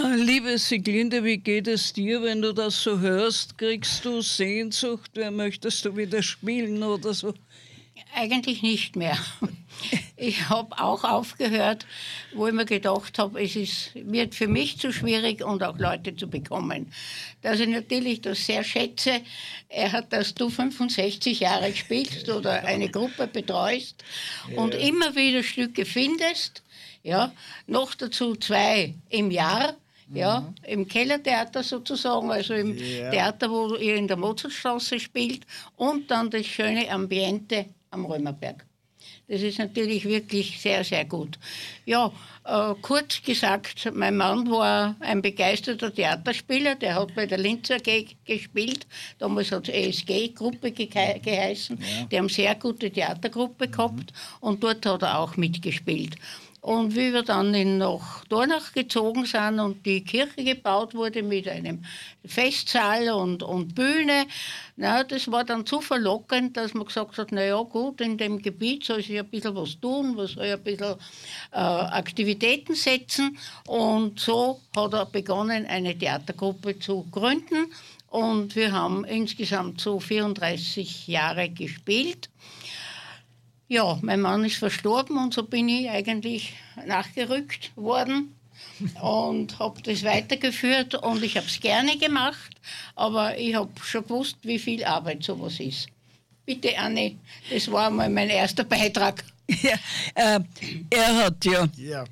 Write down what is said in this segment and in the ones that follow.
Liebe Sieglinde, wie geht es dir, wenn du das so hörst? Kriegst du Sehnsucht? Möchtest du wieder spielen oder so? Eigentlich nicht mehr. Ich habe auch aufgehört, wo ich mir gedacht habe, wird für mich zu schwierig und auch Leute zu bekommen. Dass ich natürlich das sehr schätze, dass du 65 Jahre spielst oder eine Gruppe betreust und immer wieder Stücke findest, ja, noch dazu 2 im Jahr. Ja, im Kellertheater sozusagen, also im Theater, wo ihr in der Mozartstraße spielt, und dann das schöne Ambiente am Römerberg. Das ist natürlich wirklich sehr, sehr gut. Ja, kurz gesagt, mein Mann war ein begeisterter Theaterspieler, der hat bei der Linzer gespielt, damals hat es ESG-Gruppe geheißen, die haben sehr gute Theatergruppe gehabt und dort hat er auch mitgespielt. Und wie wir dann nach Dornach gezogen sind und die Kirche gebaut wurde mit einem Festsaal und Bühne, das war dann zu verlockend, dass man gesagt hat, naja gut, in dem Gebiet soll sich ein bisschen was tun, man soll ein bisschen Aktivitäten setzen. Und so hat er begonnen, eine Theatergruppe zu gründen. Und wir haben insgesamt so 34 Jahre gespielt. Ja, mein Mann ist verstorben und so bin ich eigentlich nachgerückt worden und habe das weitergeführt und ich habe es gerne gemacht, aber ich habe schon gewusst, wie viel Arbeit sowas ist. Bitte, Anni, das war mal mein erster Beitrag. Ja, er hat ja.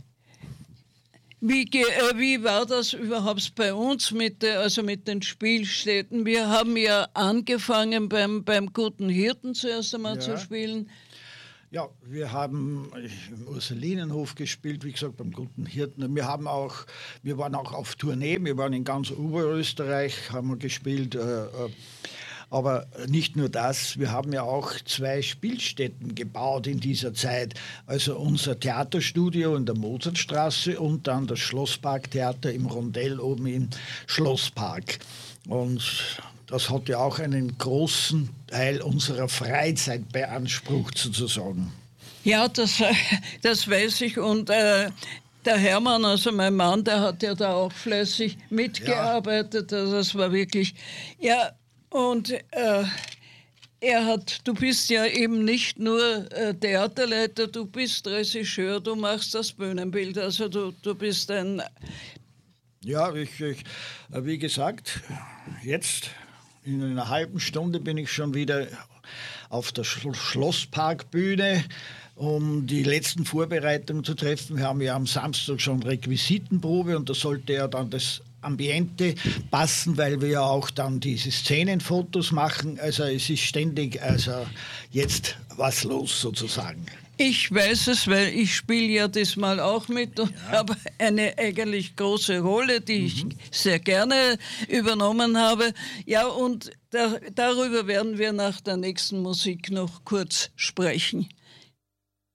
Wie war das überhaupt bei uns mit den Spielstätten? Wir haben ja angefangen beim Guten Hirten zuerst einmal zu spielen. Ja, wir haben im Ursulinenhof gespielt, wie gesagt, beim Guten Hirten. Wir waren auch auf Tournee, wir waren in ganz Oberösterreich, haben wir gespielt. Aber nicht nur das, wir haben ja auch 2 Spielstätten gebaut in dieser Zeit. Also unser Theaterstudio in der Mozartstraße und dann das Schlossparktheater im Rondell oben im Schlosspark. Und das hat ja auch einen großen Teil unserer Freizeit beansprucht, sozusagen. Ja, das weiß ich. Und der Hermann, also mein Mann, der hat ja da auch fleißig mitgearbeitet. Also das war wirklich... Ja, und du bist ja eben nicht nur Theaterleiter, du bist Regisseur, du machst das Bühnenbild. Also du bist ein... Ja, wie gesagt, jetzt... In einer halben Stunde bin ich schon wieder auf der Schlossparkbühne, um die letzten Vorbereitungen zu treffen. Wir haben ja am Samstag schon Requisitenprobe und da sollte ja dann das Ambiente passen, weil wir ja auch dann diese Szenenfotos machen. Also es ist ständig jetzt was los sozusagen. Ich weiß es, weil ich spiele ja diesmal auch mit und habe eine eigentlich große Rolle, die ich sehr gerne übernommen habe. Ja, und darüber werden wir nach der nächsten Musik noch kurz sprechen.